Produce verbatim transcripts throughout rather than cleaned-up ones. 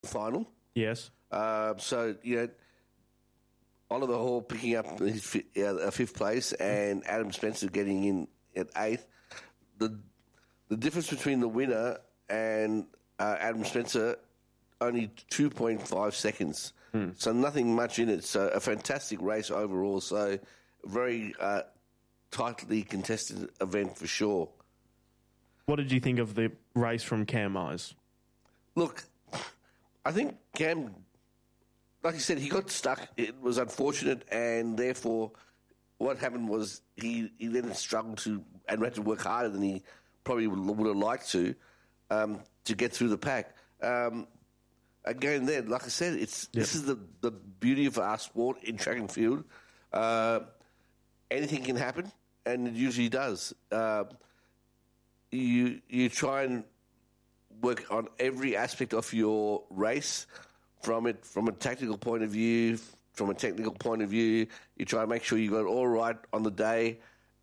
final. Yes. Uh, so, you know, Oliver Hall picking up his fi- uh, fifth place and Adam Spencer getting in at eighth. The the difference between the winner and uh, Adam Spencer, only two point five seconds. Hmm. So nothing much in it. So a fantastic race overall. So very uh, tightly contested event for sure. What did you think of the race from Cam Myers? Look, I think Cam, like you said, he got stuck. It was unfortunate, and therefore what happened was he, he then struggled to and had to work harder than he probably would, would have liked to um, to get through the pack. Um, again, there, like I said, it's yep. this is the, the beauty of our sport in track and field. Uh, anything can happen, and it usually does. Uh, you you try and work on every aspect of your race, from it from a tactical point of view, from a technical point of view. You try to make sure you got it all right on the day,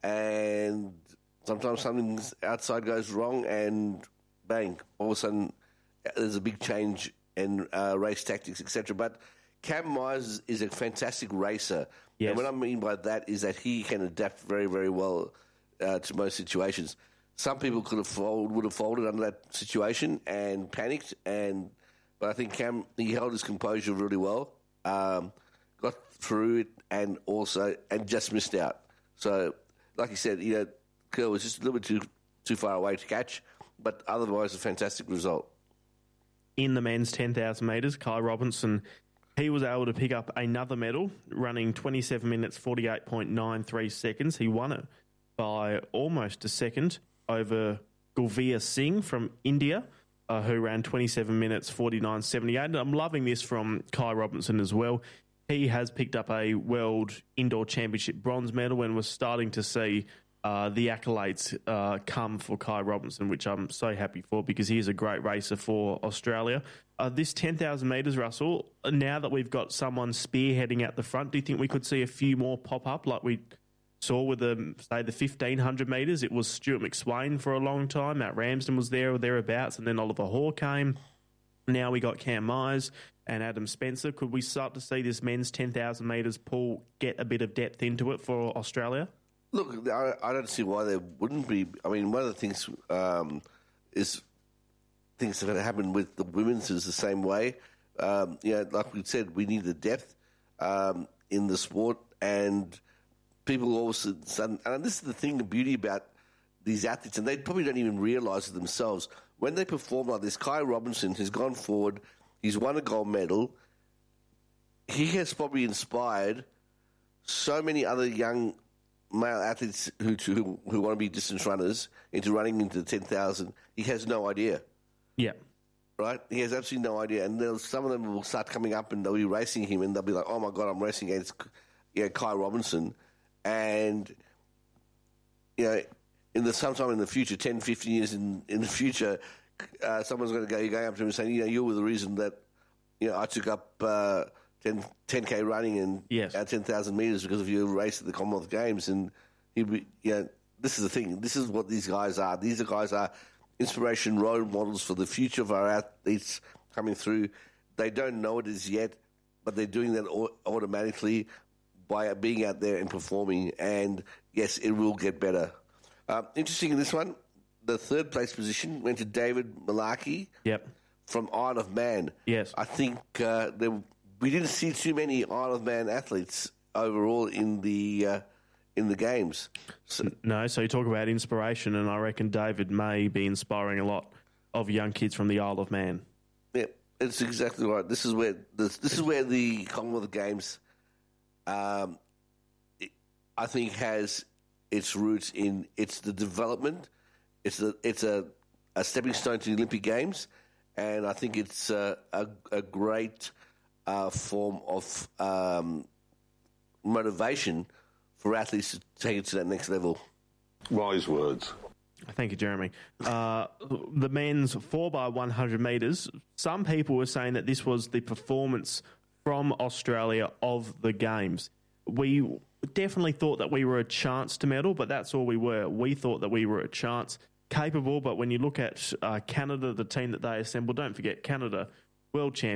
and sometimes something outside goes wrong, and bang, all of a sudden there's a big change in uh, race tactics, et cetera. But Cam Myers is a fantastic racer, yes. and what I mean by that is that he can adapt very, very well uh, to most situations. Some people could have fold, would have folded under that situation and panicked, and but I think Cam, he held his composure really well, um, got through it, and also and just missed out. So, like you said, you know, Curl was just a little bit too too far away to catch, but otherwise a fantastic result. In the men's ten thousand metres, Kai Robinson, he was able to pick up another medal, running twenty-seven minutes, forty-eight point nine three seconds. He won it by almost a second over Gulveer Singh from India, uh, who ran twenty-seven minutes, forty-nine seventy-eight. And I'm loving this from Kai Robinson as well. He has picked up a World Indoor Championship bronze medal, and we're starting to see uh, the accolades uh, come for Kai Robinson, which I'm so happy for because he is a great racer for Australia. Uh, this ten thousand metres, Russell, now that we've got someone spearheading at the front, do you think we could see a few more pop up like we saw with the, say, the fifteen hundred metres? It was Stuart McSwain for a long time. Matt Ramsden was there or thereabouts, and then Oliver Hoare came. Now we got Cam Myers and Adam Spencer. Could we start to see this men's ten thousand metres pool get a bit of depth into it for Australia? Look, I, I don't see why there wouldn't be. I mean, one of the things um, is things that happen with the women's is the same way. Um, you know, like we said, we need the depth um, in the sport, and people all of a sudden, and this is the thing, the beauty about these athletes, and they probably don't even realise it themselves. When they perform like this, Kai Robinson has gone forward, he's won a gold medal, he has probably inspired so many other young male athletes who who, who want to be distance runners into running into the ten thousand. He has no idea. Yeah. Right? He has absolutely no idea. And some of them will start coming up and they'll be racing him and they'll be like, oh my God, I'm racing against yeah, Kai Robinson. And, you know, in the sometime in the future, ten, fifteen years in, in the future, uh, someone's going to go going up to him and saying, you know, you were the reason that, you know, I took up uh, ten, ten K running and yes. uh, ten thousand metres because of your race at the Commonwealth Games. And, he'd be, you know, this is the thing. This is what these guys are. These are guys are inspiration role models for the future of our athletes coming through. They don't know it as yet, but they're doing that automatically by being out there and performing. And, yes, it will get better. Um, interesting in this one, the third place position went to David Malarkey yep. from Isle of Man. Yes. I think uh, there, we didn't see too many Isle of Man athletes overall in the uh, in the games. So, no, so you talk about inspiration, and I reckon David may be inspiring a lot of young kids from the Isle of Man. Yeah, it's exactly right. This is where this, this is where the Commonwealth Games, um, it, I think, has its roots in it's the development. It's a it's a, a stepping stone to the Olympic Games, and I think it's a a, a great uh, form of um, motivation for athletes to take it to that next level. Wise words. Thank you, Jeremy. Uh, the men's four by one hundred metres, some people were saying that this was the performance from Australia of the Games. We definitely thought that we were a chance to medal, but that's all we were. We thought that we were a chance, capable, but when you look at uh, Canada, the team that they assembled, don't forget Canada world champion.